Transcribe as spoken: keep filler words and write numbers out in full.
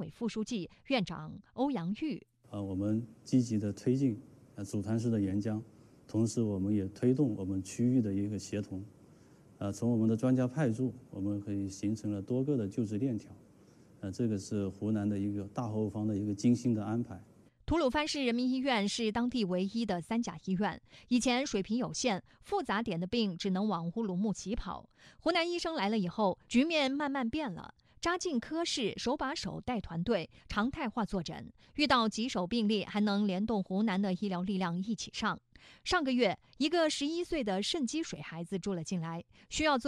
委副书记、院长欧阳玉。 啊，我们积极的推进呃组团式的沿江，同时我们也推动我们区域的一个协同。啊，从我们的专家派驻，我们可以形成了多个的救治链条。呃，这个是湖南的一个大后方的一个精心的安排。 吐鲁番市人民医院是当地唯一的三甲医院，以前水平有限，复杂点的病只能往乌鲁木齐跑。湖南医生来了以后，局面慢慢变了。扎进科室，手把手带团队，常态化坐诊，遇到棘手病例还能联动湖南的医疗力量一起上。上个月，一个十一岁的肾积水孩子住了进来，需要做